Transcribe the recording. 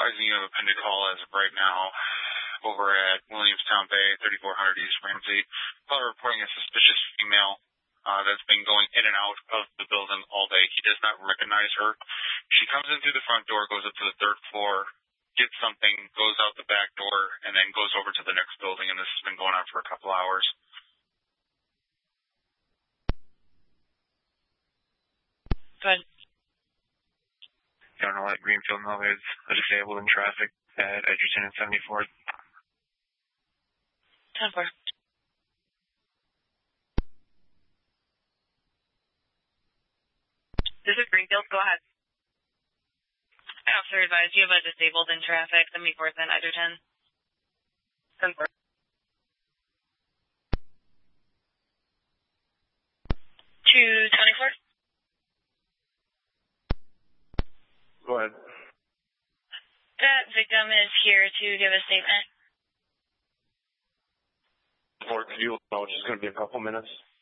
advising you of a pending call as of right now over at Williamstown Bay, 3400 East Ramsey. Caller reporting a suspicious female that's been going in and out of the building all day. He does not recognize her. She comes in through the front door, goes up to the third floor, gets something, goes out the back door, and then goes over to the next building, and this has been going on for a couple hours. Go ahead. Donald at Greenfield Mill, there's a disabled in traffic at Edgerton and 74th. 10-4. This is Greenfield. Go ahead. Officer advised you of a disabled in traffic, 74th and Edgerton. 10-4. 224. Go ahead. That victim is here to give a statement. Fort Fuel, which is going to be a couple minutes.